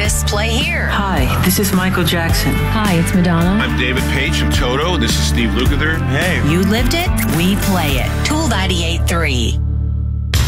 artists play here. Hi, this is Michael Jackson. Hi, it's Madonna. I'm David Page from Toto. This is Steve Lukather. Hey. You lived it, we play it. Tool 98.3.